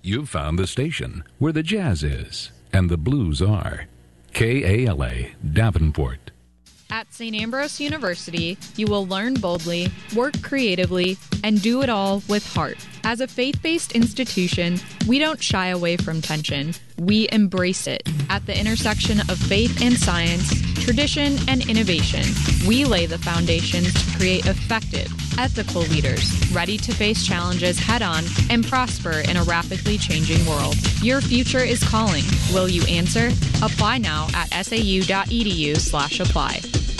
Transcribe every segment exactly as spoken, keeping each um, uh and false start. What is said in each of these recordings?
You've found the station where the jazz is and the blues are. K A L A, Davenport. At Saint Ambrose University, you will learn boldly, work creatively, and do it all with heart. As a faith-based institution, we don't shy away from tension. We embrace it. At the intersection of faith and science, tradition and innovation, we lay the foundations to create effective, ethical leaders, ready to face challenges head-on and prosper in a rapidly changing world. Your future is calling. Will you answer? Apply now at sau.edu slash apply.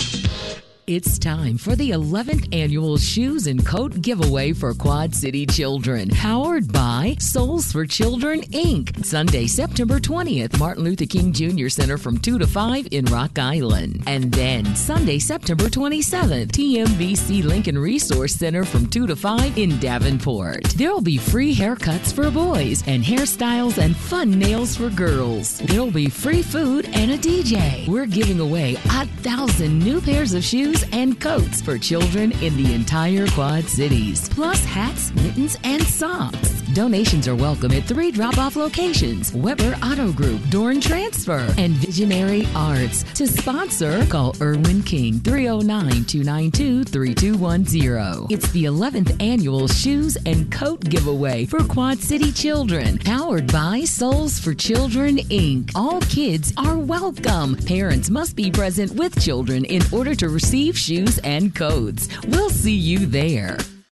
It's time for the eleventh annual Shoes and Coat giveaway for Quad City children, powered by Souls for Children, Incorporated. Sunday, September twentieth, Martin Luther King Junior Center from two to five in Rock Island. And then Sunday, September twenty-seventh, T M B C Lincoln Resource Center from two to five in Davenport. There will be free haircuts for boys and hairstyles and fun nails for girls. There will be free food and a D J. We're giving away a thousand new pairs of shoes and coats for children in the entire Quad Cities, plus hats, mittens, and socks. Donations are welcome at three drop-off locations: Weber Auto Group, Dorn Transfer, and Visionary Arts. To sponsor, call Erwin King, three oh nine, two nine two, three two one zero. It's the eleventh annual Shoes and Coat giveaway for Quad City children, powered by Souls for Children, Incorporated. All kids are welcome. Parents must be present with children in order to receive shoes and coats. We'll see you there.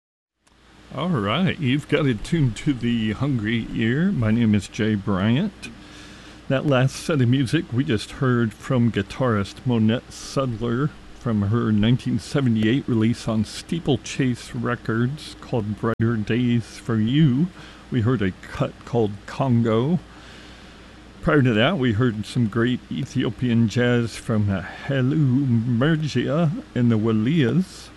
All right, you've got it tuned to the Hungry Ear. My name is Jay Bryant. That last set of music we just heard from guitarist Monette Sudler from her nineteen seventy-eight release on Steeplechase Records called Brighter Days for You. We heard a cut called Congo. Prior to that, we heard some great Ethiopian jazz from Helu Mergia and the Waliyas.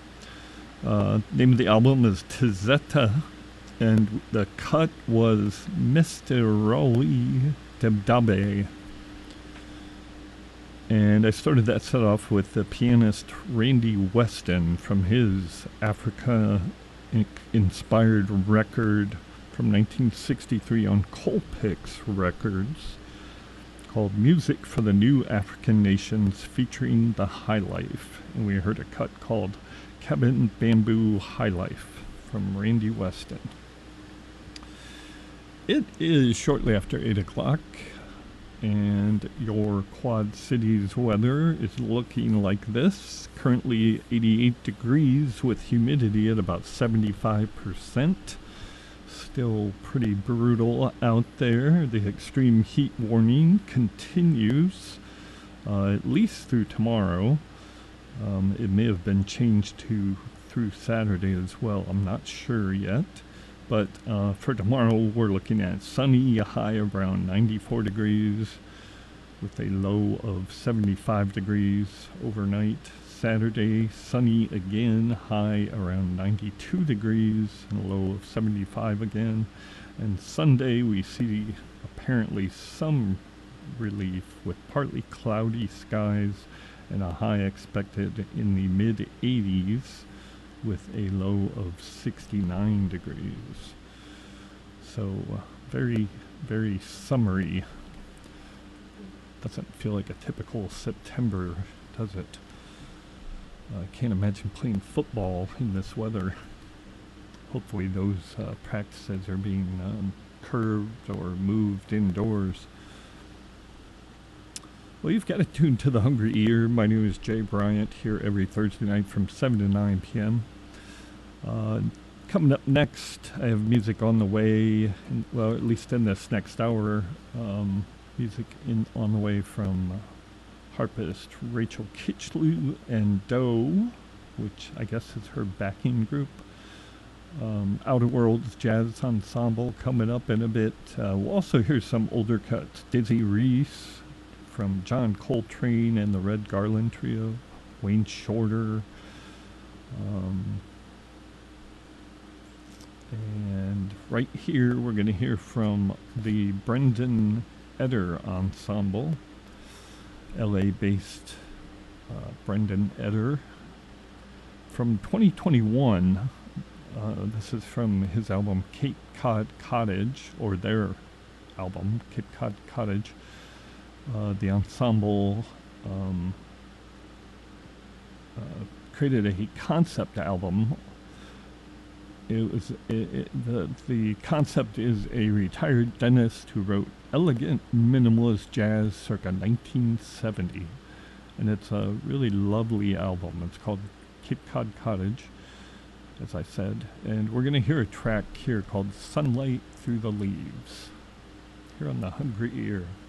Uh, name of the album is Tizeta, and the cut was Mister Roli Debdabe. And I started that set off with the pianist Randy Weston from his Africa-inspired record from nineteen sixty-three on Colpix Records, called Music for the New African Nations, featuring the High Life. And we heard a cut called Cabin Bamboo High Life from Randy Weston. It is shortly after eight o'clock, and your Quad Cities weather is looking like this. Currently eighty-eight degrees with humidity at about seventy-five percent. Still pretty brutal out there. The extreme heat warning continues uh, at least through tomorrow. Um, it may have been changed to through Saturday as well. I'm not sure yet. But uh, for tomorrow, we're looking at sunny, a high around ninety-four degrees with a low of seventy-five degrees overnight. Saturday, sunny again, high around ninety-two degrees and a low of seventy-five again. And Sunday, we see apparently some relief with partly cloudy skies and a high expected in the mid eighties with a low of sixty-nine degrees. So uh, very, very summery. Doesn't feel like a typical September, does it? I uh, can't imagine playing football in this weather. Hopefully those uh, practices are being um, curved or moved indoors. Well, you've got it tuned to the Hungry Ear. My name is Jay Bryant, here every Thursday night from seven to nine p.m. Uh, coming up next, I have music on the way, in, well, at least in this next hour. Um, music in on the way from... Uh, harpist Rachel Kitchlew and Doe, which I guess is her backing group. Um, Outer Worlds Jazz Ensemble coming up in a bit. Uh, we'll also hear some older cuts. Dizzy Reese from John Coltrane and the Red Garland Trio. Wayne Shorter. Um, and right here we're going to hear from the Brendan Eder Ensemble. L A-based uh, Brendan Eder. From twenty twenty-one, Uh, this is from his album Cape Cod Cottage, or their album, Cape Cod Cottage. Uh, the ensemble um, uh, created a concept album. It was it, it, the the concept is a retired dentist who wrote elegant minimalist jazz circa nineteen seventy, and it's a really lovely album. It's called Cape Cod Cottage, as I said, and we're going to hear a track here called Sunlight Through the Leaves, here on The Hungry Ear.